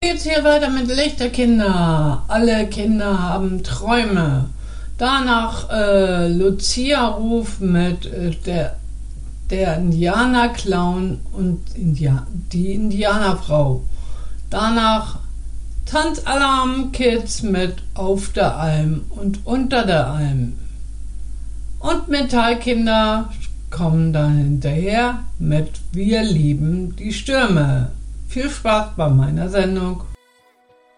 Jetzt hier weiter mit Lichterkinder. Alle Kinder haben Träume. Danach Lucia Ruf mit der Indianerclown und die Indianerfrau. Danach Tanzalarm Kids mit Auf der Alm und Unter der Alm. Und Metallkinder kommen dann hinterher mit Wir lieben die Stürme. Viel Spaß bei meiner Sendung.